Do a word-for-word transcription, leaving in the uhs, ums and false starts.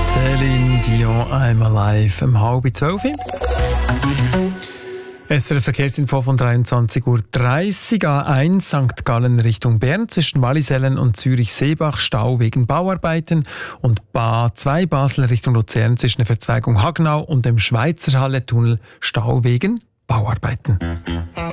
Céline Dion, I'm Alive, um halb zwölf. Es ist eine Verkehrsinfo von dreiundzwanzig Uhr dreißig. A eins Sankt Gallen Richtung Bern zwischen Wallisellen und Zürich-Seebach Stau wegen Bauarbeiten und A zwei Basel Richtung Luzern zwischen der Verzweigung Hagenau und dem Schweizerhalle-Tunnel Stau wegen Bauarbeiten.